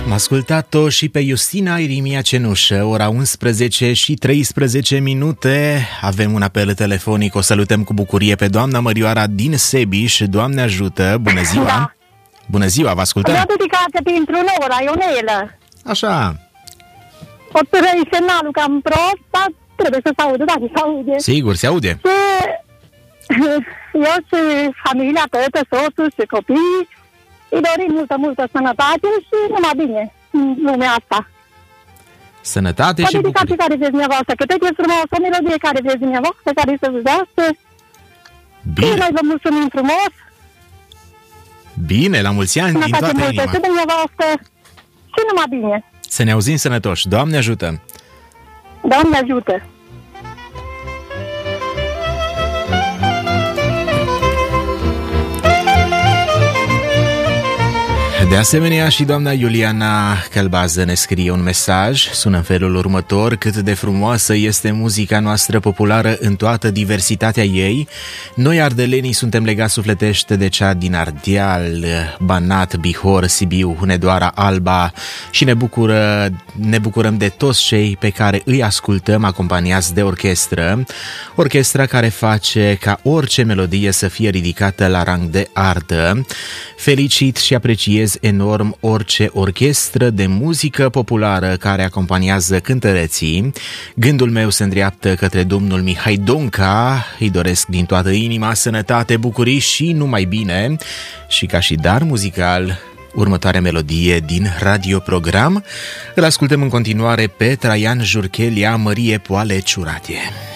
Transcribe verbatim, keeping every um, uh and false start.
Am ascultat-o și pe Justina Irimia Cenușă, ora unsprezece și treisprezece minute. Avem un apel telefonic, o salutăm cu bucurie pe doamna Mărioara din Sebiș. Doamne ajută, bună ziua! Da. Bună ziua, vă ascultăm! Vreau dedicată pentru Nora Ionelă. Așa. O trăi semnalul cam prost, dar trebuie să se audă, da, se aude. Sigur, se aude. Și eu și familia, tătă, soțul și copiii îi dorim multă, multă sănătate și numai bine în lumea asta. Sănătate și bucurie. O care vreți dumneavoastră, câte e frumos, o melodie care vreți dumneavoastră, care să vă dească. Bine. Și noi vă mulțumim frumos. Bine, la mulți ani din toată multă inima. și dumneavoastră și numai bine. Să ne auzim sănătoși. Doamne ajută! Doamne ajută! De asemenea, și doamna Iuliana Călbază ne scrie un mesaj, sună în felul următor: cât de frumoasă este muzica noastră populară în toată diversitatea ei. Noi, ardelenii, suntem legați sufletește de cea din Ardeal, Banat, Bihor, Sibiu, Hunedoara, Alba și ne, bucură, ne bucurăm de toți cei pe care îi ascultăm acompaniați de orchestră. Orchestra care face ca orice melodie să fie ridicată la rang de artă. Felicit și apreciez enorm orice orchestră de muzică populară care acompaniază cântăreții. Gândul meu se îndreaptă către domnul Mihai Donca. Îi doresc din toată inima sănătate, bucurii și numai bine. Și ca și dar muzical, următoarea melodie din radioprogram. Îl ascultăm în continuare pe Traian Jurchelia, Mărie Poale Ciuratie.